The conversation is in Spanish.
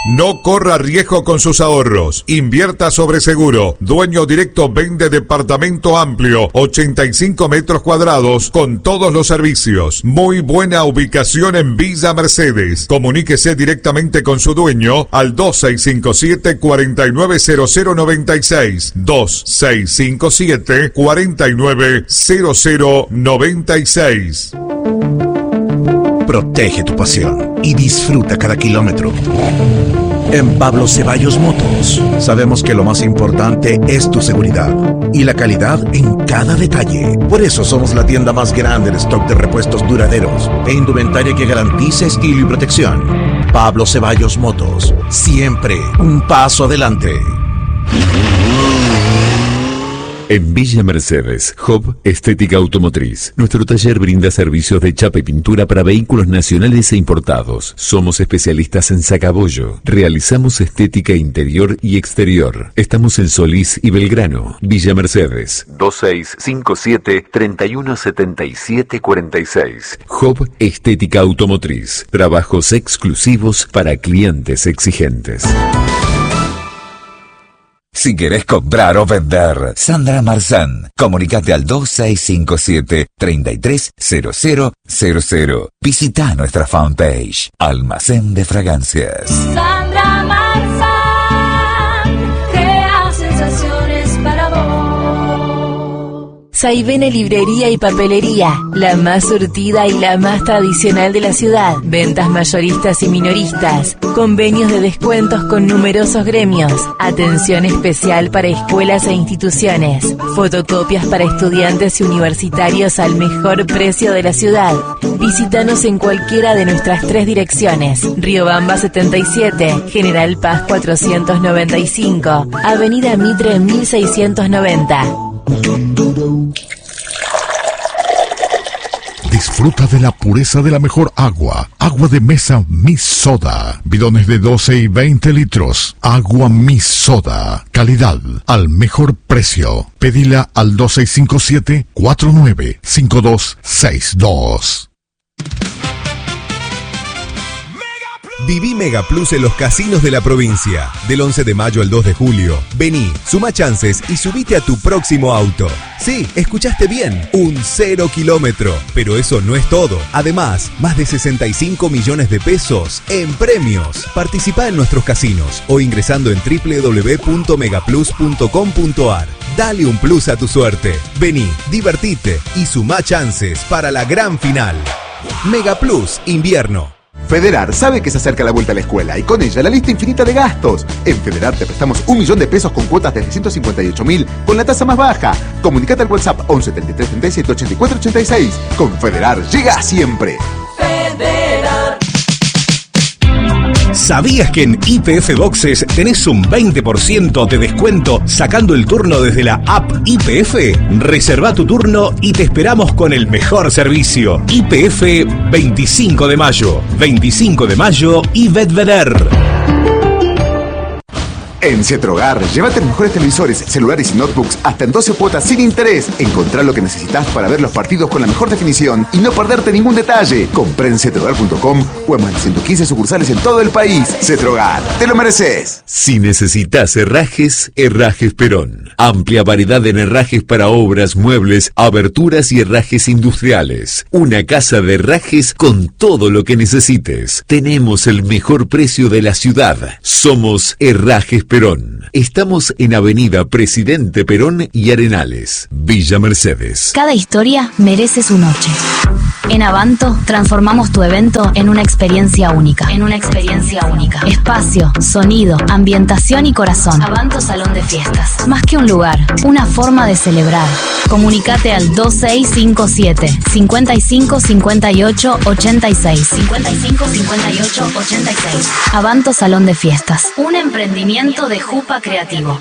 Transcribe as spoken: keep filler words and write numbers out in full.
No corra riesgo con sus ahorros. Invierta sobre seguro. Dueño Directo vende departamento amplio, ochenta y cinco metros cuadrados, con todos los servicios. Muy buena ubicación en Villa Mercedes. Comuníquese directamente con su dueño al dos seis cinco siete, cuatro nueve cero cero nueve seis. dos seis cinco siete, cuatro nueve cero cero nueve seis. Protege tu pasión y disfruta cada kilómetro. En Pablo Ceballos Motos sabemos que lo más importante es tu seguridad y la calidad en cada detalle. Por eso somos la tienda más grande en stock de repuestos duraderos e indumentaria que garantiza estilo y protección. Pablo Ceballos Motos, siempre un paso adelante. En Villa Mercedes, Hub Estética Automotriz. Nuestro taller brinda servicios de chapa y pintura para vehículos nacionales e importados. Somos especialistas en sacabollo. Realizamos estética interior y exterior. Estamos en Solís y Belgrano. Villa Mercedes, dos seis cinco siete, tres uno siete siete cuatro seis. Hub Estética Automotriz. Trabajos exclusivos para clientes exigentes. Si querés comprar o vender, Sandra Marzán, comunicate al dos seis cinco siete, tres tres cero cero cero cero. Visita nuestra fanpage, Almacén de Fragancias. Sandra Marzán, crea sensaciones para vos. Saivene Librería y Papelería, la más surtida y la más tradicional de la ciudad. Ventas mayoristas y minoristas, convenios de descuentos con numerosos gremios, atención especial para escuelas e instituciones, fotocopias para estudiantes y universitarios al mejor precio de la ciudad. Visítanos en cualquiera de nuestras tres direcciones: Riobamba setenta y siete, General Paz cuatrocientos noventa y cinco, Avenida Mitre mil seiscientos noventa. Disfruta de la pureza de la mejor agua. Agua de mesa Mi Soda. Bidones de doce y veinte litros. Agua Mi Soda. Calidad al mejor precio. Pedila al dos seis cinco siete, cuatro nueve cinco dos seis dos. Viví Mega Plus en los casinos de la provincia. Del once de mayo al dos de julio. Vení, suma chances y subite a tu próximo auto. Sí, escuchaste bien, un cero kilómetro. Pero eso no es todo. Además, más de sesenta y cinco millones de pesos en premios. Participá en nuestros casinos o ingresando en doble u doble u doble u punto megaplus punto com punto ar. Dale un plus a tu suerte. Vení, divertite y suma chances para la gran final. Mega Plus Invierno. Federar sabe que se acerca la vuelta a la escuela y con ella la lista infinita de gastos. En Federar te prestamos un millón de pesos con cuotas desde ciento cincuenta y ocho mil con la tasa más baja. Comunicate al WhatsApp once treinta y tres treinta y siete ochenta y cuatro ochenta y seis. Con Federar llega siempre. Federar. ¿Sabías que en Y P F Boxes tenés un veinte por ciento de descuento sacando el turno desde la app Y P F? Reserva tu turno y te esperamos con el mejor servicio. Y P F veinticinco de mayo. veinticinco de mayo y Bedveder. En Cetrogar, llévate los mejores televisores, celulares y notebooks hasta en doce cuotas sin interés. Encontrá lo que necesitas para ver los partidos con la mejor definición y no perderte ningún detalle. Compré en cetrogar punto com o en más de ciento quince sucursales en todo el país. Cetrogar, te lo mereces. Si necesitas herrajes, Herrajes Perón. Amplia variedad en herrajes para obras, muebles, aberturas y herrajes industriales. Una casa de herrajes con todo lo que necesites. Tenemos el mejor precio de la ciudad. Somos Herrajes Perón. Estamos en Avenida Presidente Perón y Arenales, Villa Mercedes. Cada historia merece su noche. En Avanto transformamos tu evento en una experiencia única. En una experiencia única. Espacio, sonido, ambientación y corazón. Avanto Salón de Fiestas. Más que un lugar, una forma de celebrar. Comunicate al dos seis cinco siete, cincuenta y cinco cincuenta y ocho ochenta y seis. cincuenta y cinco cincuenta y ocho ochenta y seis. Avanto Salón de Fiestas. Un emprendimiento de Jupa Creativo.